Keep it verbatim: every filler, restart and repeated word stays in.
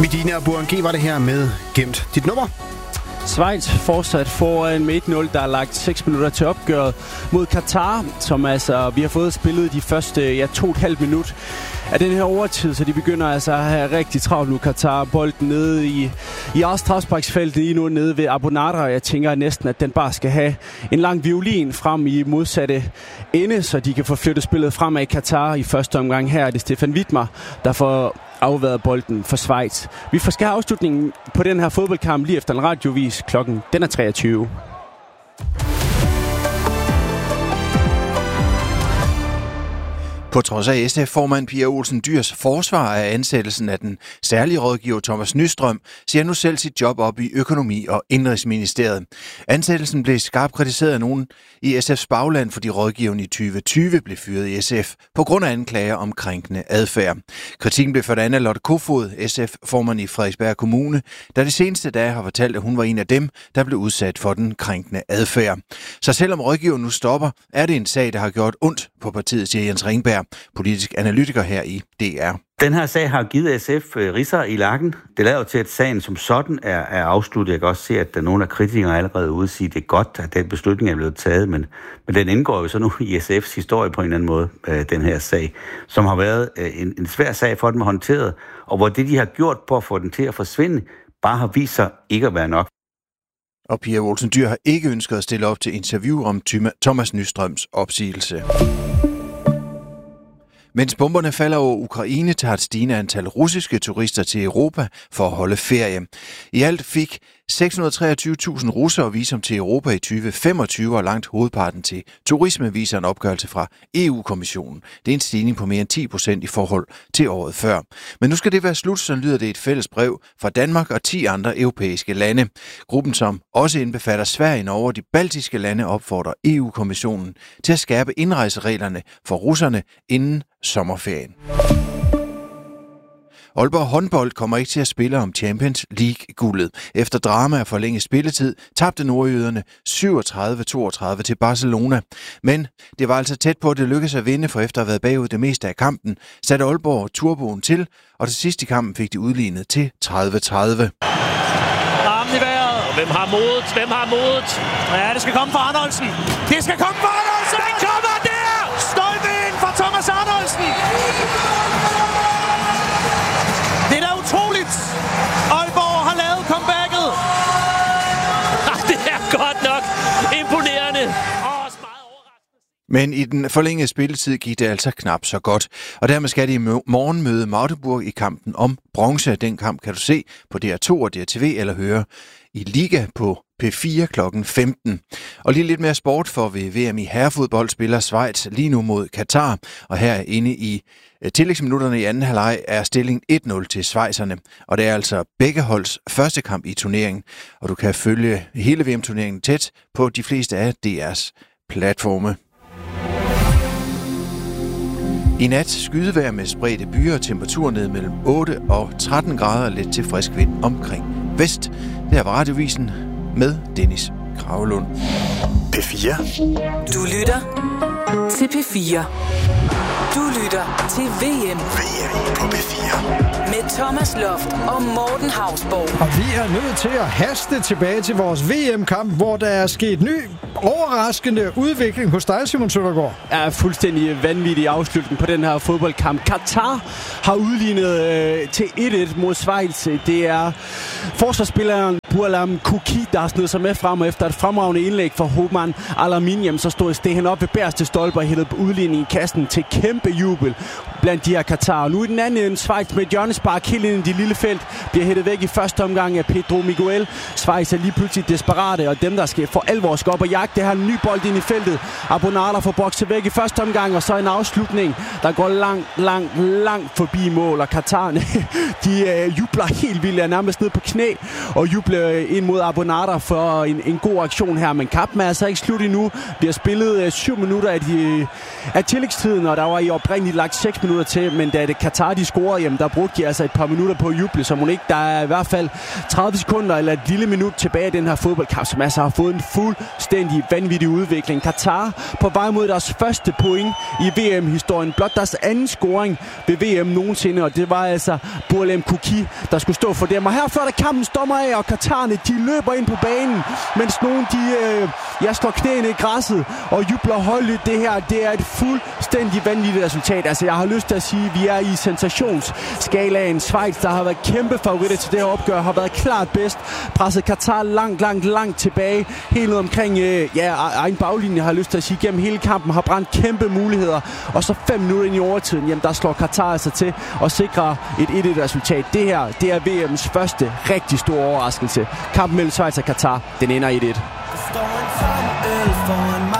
Medina og Bourangé var det her med Gemt dit nummer. Schweiz fortsat foran med et nul. Der er lagt seks minutter til opgøret mod Katar, som altså vi har fået spillet de første ja, to og et halvt minut af den her overtid, så de begynder altså at have rigtig travlt nu. Katar bolden nede i, i strafsparksfeltet lige nu nede ved Abu Nadra. Jeg tænker næsten, at den bare skal have en lang violin frem i modsatte ende, så de kan få flyttet spillet fremad i Katar. I første omgang her er det Stefan Wittmer, der får afværet bolden for Schweiz. Vi får skal have afslutningen på den her fodboldkamp lige efter en radiovis. Klokken den er treogtyve. På trods af S F-formand Pia Olsen Dyhrs forsvar af ansættelsen af den særlige rådgiver Thomas Nystrøm, siger nu selv sit job op i Økonomi- og Indenrigsministeriet. Ansættelsen blev skarpt kritiseret af nogen i S F's bagland, fordi rådgiveren i tyve tyve blev fyret i S F på grund af anklager om krænkende adfærd. Kritikken blev ført an af Lotte Kofod, S F-formand i Frederiksberg Kommune, der de seneste dage har fortalt, at hun var en af dem, der blev udsat for den krænkende adfærd. Så selvom rådgiveren nu stopper, er det en sag, der har gjort ondt på partiet, siger Jens Ringberg, politisk analytiker her i D R. Den her sag har givet S F ridser i lakken. Det lader jo til, at sagen som sådan er, er afsluttet. Jeg kan også se, at der nogle af kritikere allerede ude siger, at det er godt, at den beslutning er blevet taget, men, men den indgår jo så nu i S F's historie på en eller anden måde, øh, den her sag, som har været øh, en, en svær sag for dem at håndtere, og hvor det, de har gjort på at få den til at forsvinde, bare har vist sig ikke at være nok. Og Pia Olsen Dyhr har ikke ønsket at stille op til interview om Thomas Nystrøms opsigelse. Mens bomberne falder over Ukraine, tager et stigende antal russiske turister til Europa for at holde ferie. I alt fik seks hundrede og treogtyve tusind russere visum til Europa i tyve femogtyve, og langt hovedparten til turisme, viser en opgørelse fra E U-kommissionen. Det er en stigning på mere end ti procent i forhold til året før. Men nu skal det være slut, så lyder det et fælles brev fra Danmark og ti andre europæiske lande. Gruppen, som også indbefatter Sverige, Norge og de baltiske lande, opfordrer E U-kommissionen til at skærpe indrejsereglerne for russerne inden sommerferien. Aalborg håndbold kommer ikke til at spille om Champions League-guldet. Efter drama og forlænget spilletid tabte nordjyderne syvogtredive toogtredive til Barcelona. Men det var altså tæt på, at det lykkedes at vinde, for efter at have været bagud det meste af kampen, satte Aalborg turboen til, og til sidst i kampen fik de udlignet til tredive tredive. Armen i vejret. Hvem har modet? Hvem har modet? Ja, det skal komme fra Arnoldsen. Det skal komme fra Arnoldsen! Den kommer der! Stolpe ind fra Thomas Arnoldsen! Det er da utroligt! Aalborg har lavet comebacket! Det er godt nok imponerende! Og også meget overraskende. Men i den forlængede spilletid gik det altså knap så godt. Og dermed skal de i morgen møde Magdeburg i kampen om bronze. Den kamp kan du se på D R to og D R T V eller høre i Liga på P fire klokken femten. Og lige lidt mere sport, for ved V M i herrefodbold spiller Schweiz lige nu mod Katar. Og her inde i tillægsminutterne i anden halvleg er stillingen et nul til schweizerne. Og det er altså begge holds første kamp i turneringen. Og du kan følge hele V M-turneringen tæt på de fleste af D R's platforme. I nat skydevejr med spredte byer, temperatur ned mellem otte og tretten grader, lidt til frisk vind omkring vest. Det her var Radiovisen med Dennis Kragelund. P fire. Du lytter til P fire. Du lytter til V M. V M på P fire. Med Thomas Loft og Morten Hausborg. Og vi er nødt til at haste tilbage til vores V M-kamp, hvor der er sket ny, overraskende udvikling hos dig, Simon Søndergaard. Er fuldstændig vanvittig afslutning på den her fodboldkamp. Katar har udlignet øh, til et et mod Schweiz. Det er forsvarsspilleren Burlam Kuki, der har snedet sig med frem, og efter et fremragende indlæg for Homan Aluminium, så stod Stehen op ved bærste stolpe og hældte udligning i kassen til kæmpe jubel blandt de her Katar. Nu i den anden ende, Schweiz med et hjørnespark helt ind i det lille felt, bliver hættet væk i første omgang af Pedro Miguel. Schweiz er lige pludselig desperate, og dem, der skal for alvor skal op og jagte, det har en ny bold ind i feltet. Abu Nadra får bokset væk i første omgang, og så en afslutning, der går langt, langt, langt forbi mål, og Katar, de øh, jubler helt vildt, er nærmest ned på knæ, og jubler ind mod Abu Nadra for en, en god aktion her, men kampen er altså ikke slut endnu. Vi har spillet øh, syv minutter af, de, af tillægstiden, og der var i oprindeligt lagt seks minutter minutter til, men da det Katar, de scorer, jamen, der brugte de altså et par minutter på at juble, så må ikke, der er i hvert fald tredive sekunder eller et lille minut tilbage i den her fodboldkamp, som altså har fået en fuldstændig vanvittig udvikling. Katar på vej mod deres første point i V M-historien, blot deres anden scoring ved V M nogensinde, og det var altså Bourlam Kouki, der skulle stå for dem. Og her før der kampen stormer af, og Katarerne, de løber ind på banen, mens nogen, de øh, jeg slår knæene i græsset og jubler højlydt. Det her, det er et fuldstændig vanvittigt resultat. Altså, jeg har lyst til at sige, at vi er i sensationsskalaen. Schweiz, der har været kæmpe favoritter til det her opgør, har været klart bedst. Presset Katar langt, langt, langt tilbage. Helt ned omkring, øh, ja, egen baglinje, har jeg lyst til at sige, gennem hele kampen, har brændt kæmpe muligheder. Og så fem minutter ind i overtiden, jamen, der slår Katar altså til og sikrer et et-et resultat. Det her, det er V M's første rigtig store overraskelse. Kampen mellem Schweiz og Katar, den ender et et. Står en øl for en